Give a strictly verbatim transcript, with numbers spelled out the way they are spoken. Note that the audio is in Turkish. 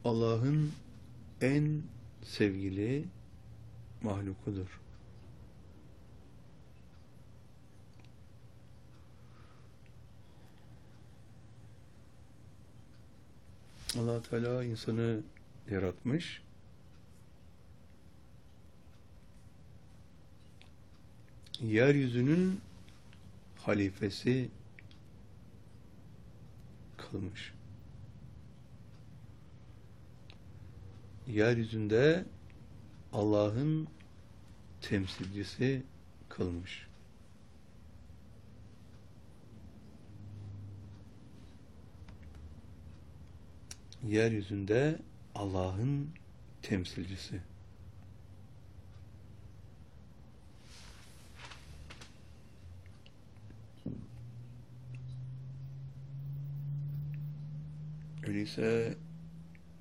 Allah'ın en sevgili mahlukudur. Allah Teala insanı yaratmış. Yeryüzünün halifesi kılmış. Yeryüzünde Allah'ın temsilcisi kılmış. Yeryüzünde Allah'ın temsilcisi. Öyleyse